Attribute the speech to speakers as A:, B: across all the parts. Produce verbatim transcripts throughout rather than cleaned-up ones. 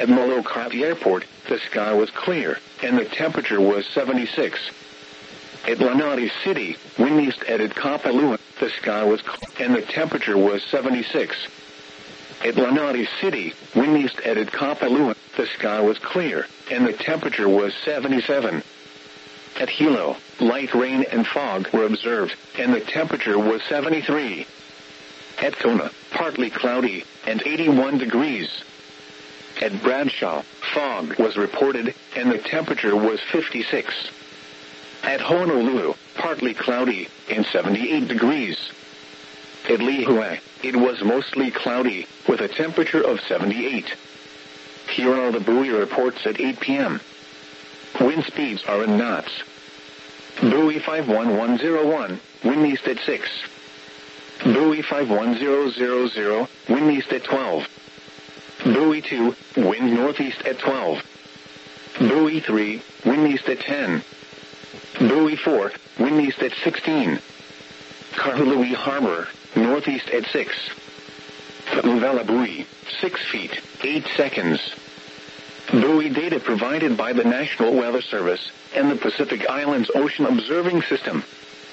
A: At Malokati Airport, the sky was clear, and the temperature was seventy-six. At Lanai City, wind east at Kapalua, the sky was clear, and the temperature was seventy-six. At Lanai City, wind east at Kapalua, the sky was clear, and the temperature was seventy-seven. At Hilo, light rain and fog were observed, and the temperature was seventy-three. At Kona, partly cloudy, and eighty-one degrees. At Bradshaw, fog was reported, and the temperature was fifty-six. At Honolulu, partly cloudy, and seventy-eight degrees. At Lihue, it was mostly cloudy, with a temperature of seventy-eight. Here are the buoy reports at eight p m Wind speeds are in knots. Buoy five one one zero one, wind east at six. Buoy five one zero zero zero, wind east at twelve. Buoy two, wind northeast at twelve. Buoy three, wind east at ten. Buoy four, wind east at sixteen. Kahului Harbor, northeast at six. Uvela buoy, six feet, eight seconds. Buoy data provided by the National Weather Service and the Pacific Islands Ocean Observing System.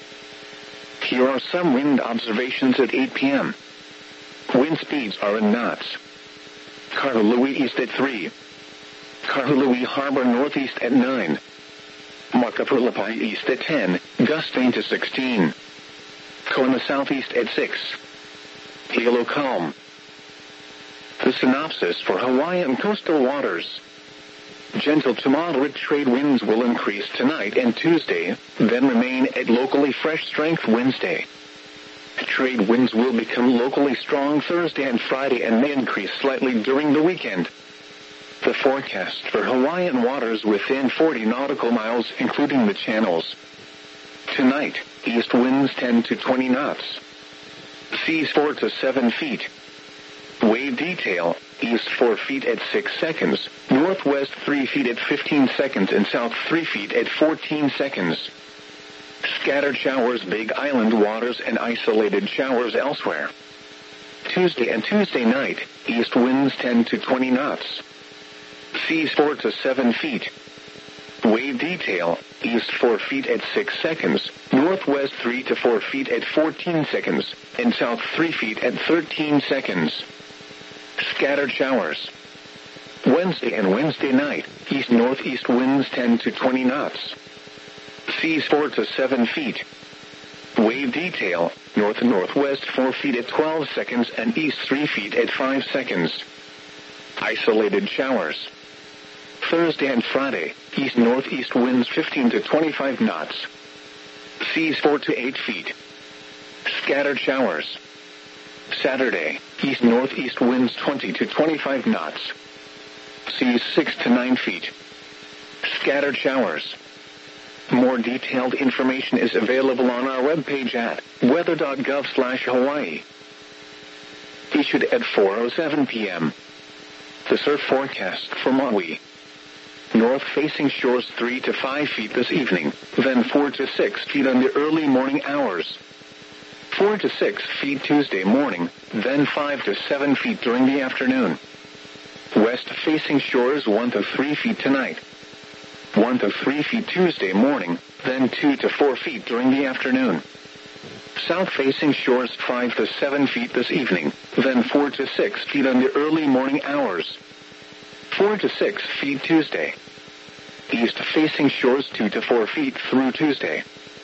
A: Here are some wind observations at eight p m Wind speeds are in knots. Kahului east at three. Kahului Harbor northeast at nine. Makapulapai east at ten, gusting to sixteen. Kona southeast at six. Hilo calm. The synopsis for Hawaiian coastal waters. Gentle to moderate trade winds will increase tonight and Tuesday, then remain at locally fresh strength Wednesday. Trade winds will become locally strong Thursday and Friday and may increase slightly during the weekend. The forecast for Hawaiian waters within forty nautical miles, including the channels. Tonight, east winds ten to twenty knots. Seas four to seven feet. Wave detail, east four feet at six seconds, northwest three feet at fifteen seconds and south three feet at fourteen seconds. Scattered showers Big Island waters and isolated showers elsewhere. Tuesday and Tuesday night, east winds ten to twenty knots. Seas four to seven feet. Wave detail, east four feet at six seconds, northwest three to four feet at fourteen seconds, and south three feet at thirteen seconds. Scattered showers. Wednesday and Wednesday night, east-northeast winds ten to twenty knots. Seas four to seven feet. Wave detail, north-northwest four feet at twelve seconds and east three feet at five seconds. Isolated showers. Thursday and Friday, east-northeast winds fifteen to twenty-five knots. Seas four to eight feet. Scattered showers. Saturday, east-northeast winds twenty to twenty-five knots. Seas six to nine feet. Scattered showers. More detailed information is available on our webpage at weather dot gov slash Hawaii. Issued at four oh seven p m The surf forecast for Maui. North-facing shores three to five feet this evening, then four to six feet in the early morning hours. four to six feet Tuesday morning, then five to seven feet during the afternoon. West-facing shores one to three feet tonight. one to three feet Tuesday morning, then two to four feet during the afternoon. South-facing shores five to seven feet this evening, then four to six feet in the early morning hours. four to six feet Tuesday. East-facing shores two to four feet through Tuesday.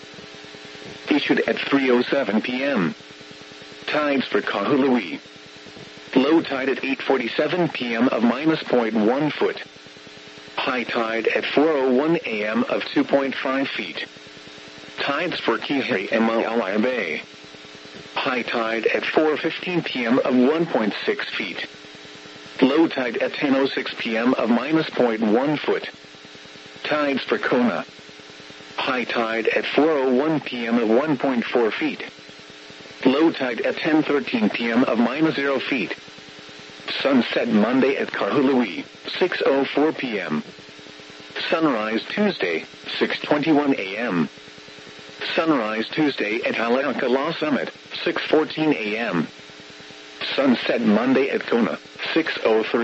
A: Issued at three oh seven p m Tides for Kahului. Low tide at eight forty-seven p m of minus zero point one foot. High tide at four oh one a m of two point five feet. Tides for Kihei and Maui Bay. High tide at four fifteen p m of one point six feet. Low tide at ten oh six p m of minus zero point one foot. Tides for Kona. High tide at four oh one p m of one point four feet. Low tide at ten thirteen p m of minus zero feet. Sunset Monday at Kahului, six oh four p m Sunrise Tuesday, six twenty-one a m Sunrise Tuesday at Haleakala Summit, six fourteen a m Sunset Monday at Kona, six oh three